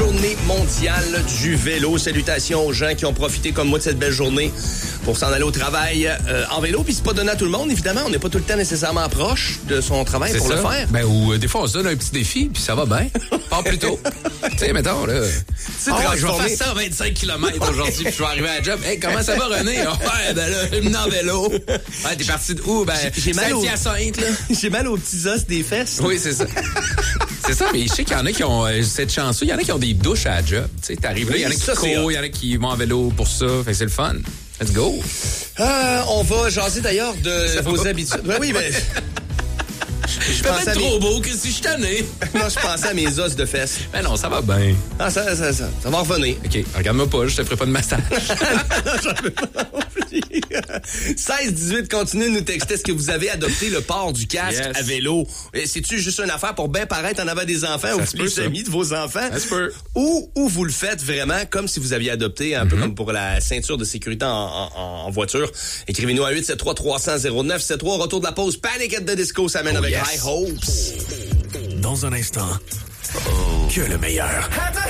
journée mondiale du vélo. Salutations aux gens qui ont profité comme moi de cette belle journée pour s'en aller au travail en vélo. Puis c'est pas donné à tout le monde, évidemment. On n'est pas tout le temps nécessairement proche de son travail pour le faire. Ben, ou des fois, on se donne un petit défi, puis ça va bien. Pas plus tôt. Tu sais, mettons, là. Je vais faire ça à 25 km aujourd'hui, puis je vais arriver à la job. Hey, comment ça va, René? Ouais, ben là, je en vélo. Ouais, t'es parti de où? Ben, j'ai mal au... Saint-Hyacinthe, là. J'ai mal aux petits os des fesses. Oui, c'est ça. C'est ça, mais je sais qu'il y en a qui ont cette chance. Il y en a qui ont des douches à la job. Tu sais, t'arrives là, il y en a qui courent, il y en a qui vont en vélo pour ça. Fait que c'est le fun. Let's go. On va jaser d'ailleurs de vos habitudes. Oui, mais... Je peux être trop beau que si je tenais. Non, je pensais à mes os de fesses. Ben non, ça va bien. Ah, ça va revenir. OK, regarde-moi pas, je te ferai pas de massage. Non, j'en veux pas non plus. 16-18, continuez de nous texter. Est-ce que vous avez adopté le port du casque à vélo? C'est-tu juste une affaire pour bien paraître en avant des enfants ou les amis de vos enfants? Ça se peut. Ou vous le faites vraiment comme si vous aviez adopté, un peu comme pour la ceinture de sécurité en voiture. Écrivez-nous à 873-300-0973. Retour de la pause. Panic at the Disco s'amène avec High Hopes. Dans un instant, que le meilleur.